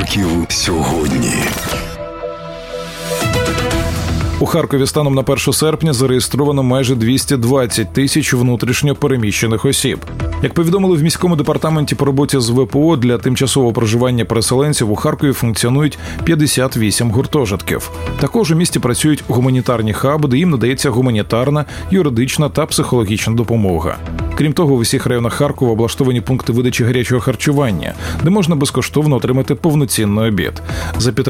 Харків сьогодні. У Харкові станом на 1 серпня зареєстровано майже 220 тисяч внутрішньо переміщених осіб. Як повідомили в міському департаменті по роботі з ВПО, для тимчасового проживання переселенців у Харкові функціонують 58 гуртожитків. Також у місті працюють гуманітарні хаби, де їм надається гуманітарна, юридична та психологічна допомога. Крім того, в усіх районах Харкова облаштовані пункти видачі гарячого харчування, де можна безкоштовно отримати повноцінний обід. За